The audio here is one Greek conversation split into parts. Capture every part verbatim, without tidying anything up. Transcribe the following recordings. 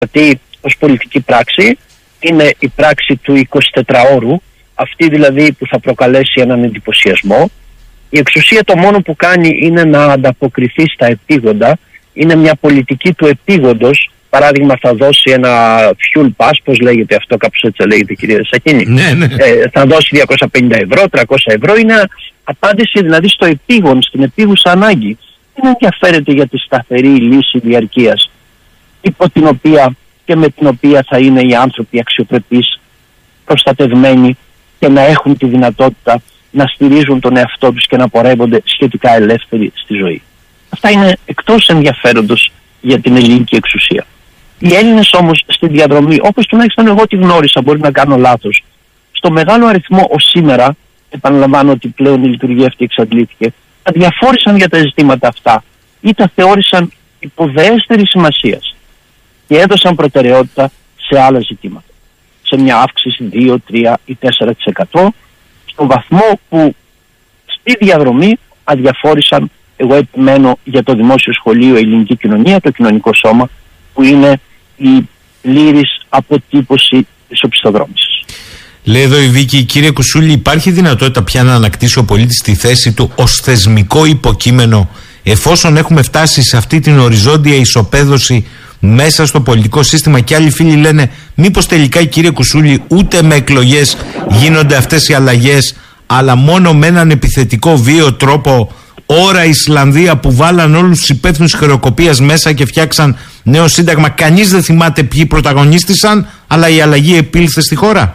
Γιατί ως πολιτική πράξη είναι η πράξη του εικοσιτετράωρου, αυτή δηλαδή που θα προκαλέσει έναν εντυπωσιασμό. Η εξουσία το μόνο που κάνει είναι να ανταποκριθεί στα επίγοντα, είναι μια πολιτική του επίγοντος. Παράδειγμα, θα δώσει ένα fuel pass, πώς λέγεται αυτό, κάπως έτσι λέγεται, κυρία Σαχίνη. Ναι, ναι. Ε, θα δώσει διακόσια πενήντα ευρώ, τριακόσια ευρώ. Είναι απάντηση δηλαδή στο επίγον, στην επίγουσα ανάγκη. Δεν ενδιαφέρεται για τη σταθερή λύση διαρκείας, υπό την οποία και με την οποία θα είναι οι άνθρωποι αξιοπρεπείς, προστατευμένοι και να έχουν τη δυνατότητα να στηρίζουν τον εαυτό τους και να πορεύονται σχετικά ελεύθεροι στη ζωή. Αυτά είναι εκτός ενδιαφέροντος για την ελληνική εξουσία. Οι Έλληνες όμως στη διαδρομή, όπως τουλάχιστον εγώ τη γνώρισα, μπορεί να κάνω λάθος, στο μεγάλο αριθμό ως σήμερα, επαναλαμβάνω ότι πλέον η λειτουργία αυτή εξαντλήθηκε, αδιαφόρησαν για τα ζητήματα αυτά ή τα θεώρησαν υποδεέστερη σημασίας και έδωσαν προτεραιότητα σε άλλα ζητήματα. Σε μια αύξηση δύο, τρία ή τέσσερα τοις εκατό, στον βαθμό που στη διαδρομή αδιαφόρησαν, εγώ επιμένω, για το δημόσιο σχολείο, η ελληνική κοινωνία, το κοινωνικό σώμα, που είναι η πλήρης αποτύπωση της οπισθοδρόμησης. Λέει εδώ η Βίκη, κύριε Κουσούλη, υπάρχει δυνατότητα πια να ανακτήσει ο πολίτης τη θέση του ως θεσμικό υποκείμενο, εφόσον έχουμε φτάσει σε αυτή την οριζόντια ισοπαίδωση μέσα στο πολιτικό σύστημα? Και άλλοι φίλοι λένε, μήπως τελικά, κύριε Κουσούλη, ούτε με εκλογές γίνονται αυτές οι αλλαγές, αλλά μόνο με έναν επιθετικό βίαιο τρόπο, ώρα Ισλανδία που βάλαν όλους τους υπεύθυνους χρεοκοπίας μέσα και φτιάξαν νέο σύνταγμα? Κανείς δεν θυμάται ποιοι πρωταγωνίστησαν, αλλά η αλλαγή επήλθε στη χώρα.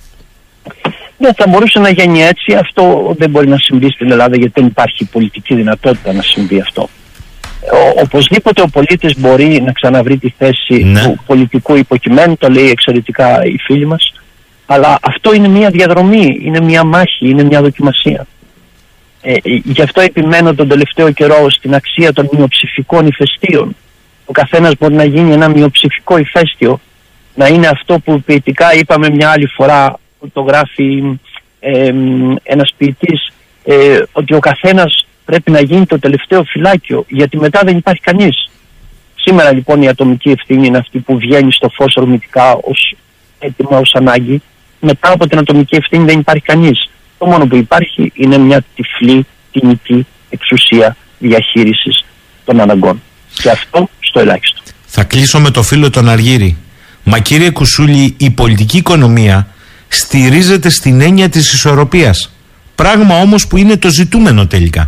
Ναι, θα μπορούσε να γίνει έτσι. Αυτό δεν μπορεί να συμβεί στην Ελλάδα, γιατί δεν υπάρχει πολιτική δυνατότητα να συμβεί αυτό. Ο, οπωσδήποτε ο πολίτης μπορεί να ξαναβρει τη θέση ναι. του πολιτικού υποκειμένου, το λέει εξαιρετικά η φίλη μας, αλλά αυτό είναι μια διαδρομή, είναι μια μάχη, είναι μια δοκιμασία. Ε, γι' αυτό επιμένω τον τελευταίο καιρό στην αξία των μειοψηφικών ηφαιστείων. Ο καθένας μπορεί να γίνει ένα μειοψηφικό ηφαίστειο, να είναι αυτό που ποιητικά είπαμε μια άλλη φορά, το γράφει ε, ένας ποιητής, ε, ότι ο καθένας πρέπει να γίνει το τελευταίο φυλάκιο, γιατί μετά δεν υπάρχει κανείς. Σήμερα λοιπόν η ατομική ευθύνη είναι αυτή που βγαίνει στο φως ορμητικά ως έτοιμα, ως ανάγκη. Μετά από την ατομική ευθύνη δεν υπάρχει κανείς. Το μόνο που υπάρχει είναι μια τυφλή, τιμητή εξουσία διαχείρισης των αναγκών. Και αυτό στο ελάχιστο. Θα κλείσω με το φίλο τον Αργύρη. Μα κύριε Κουσούλη, η πολιτική οικονομία στηρίζεται στην έννοια της ισορροπίας. Πράγμα όμως που είναι το ζητούμενο τελικά.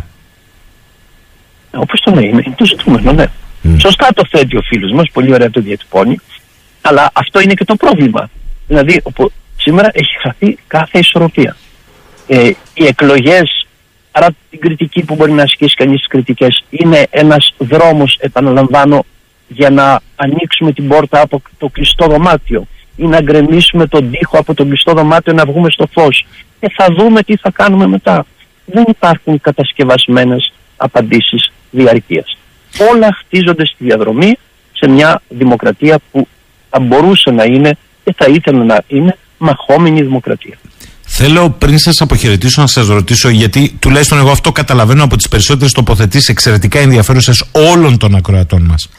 Όπως το λέει, είναι το ζητούμενο, ναι. Mm. Σωστά το θέτει ο φίλος μας, πολύ ωραία το διατυπώνει, αλλά αυτό είναι και το πρόβλημα. Δηλαδή, όπου σήμερα έχει χαθεί κάθε ισορροπία. Ε, οι εκλογές, παρά την κριτική που μπορεί να ασκήσει κανείς τις κριτικές, είναι ένας δρόμος, επαναλαμβάνω, για να ανοίξουμε την πόρτα από το κλειστό δωμάτιο ή να γκρεμίσουμε τον τοίχο από το κλειστό δωμάτιο, να βγούμε στο φως. Και θα δούμε τι θα κάνουμε μετά. Δεν υπάρχουν κατασκευασμένες απαντήσεις διαρκείας. Όλα χτίζονται στη διαδρομή σε μια δημοκρατία που θα μπορούσε να είναι και θα ήθελε να είναι μαχόμενη δημοκρατία. Θέλω πριν σας αποχαιρετήσω να σας ρωτήσω, γιατί τουλάχιστον εγώ αυτό καταλαβαίνω από τις περισσότερες τοποθετήσεις εξαιρετικά ενδιαφέρουσες όλων των ακροατών μας.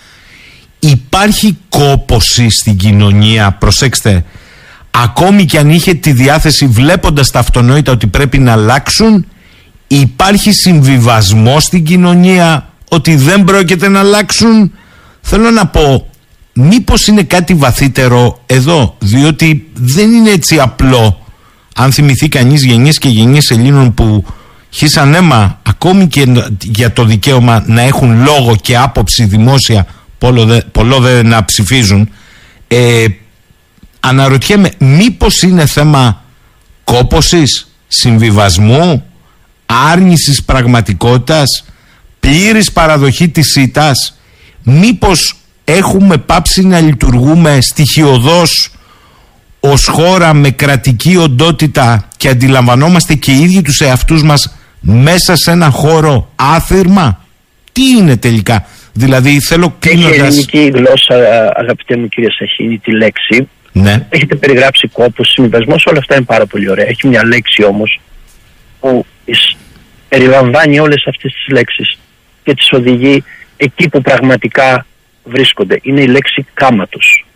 Υπάρχει κόπωση στην κοινωνία, προσέξτε, ακόμη και αν είχε τη διάθεση, βλέποντας τα αυτονόητα ότι πρέπει να αλλάξουν, υπάρχει συμβιβασμό στην κοινωνία ότι δεν πρόκειται να αλλάξουν? Θέλω να πω, μήπως είναι κάτι βαθύτερο εδώ, διότι δεν είναι έτσι απλό. Αν θυμηθεί κανείς γενιές και γενιές Ελλήνων που χύσαν αίμα ακόμη και για το δικαίωμα να έχουν λόγο και άποψη δημόσια, πολλό δε, πολλό δε να ψηφίζουν, ε, αναρωτιέμαι, μήπως είναι θέμα κόπωσης, συμβιβασμού, άρνησης πραγματικότητας, πλήρης παραδοχή της ήττας? Μήπως έχουμε πάψει να λειτουργούμε στοιχειωδώς ως χώρα με κρατική οντότητα και αντιλαμβανόμαστε και οι ίδιοι τους εαυτούς μας μέσα σε ένα χώρο άθυρμα? Τι είναι τελικά? Δηλαδή θέλω κλείνοντας... Έχει ελληνική γλώσσα, αγαπητέ μου κύριε Σαχίνη, τη λέξη. Ναι. Έχετε περιγράψει κόπος, συμβιβασμός, όλα αυτά είναι πάρα πολύ ωραία. Έχει μια λέξη όμως που περιλαμβάνει όλες αυτές τις λέξεις και τις οδηγεί εκεί που πραγματικά βρίσκονται. Είναι η λέξη κάματος.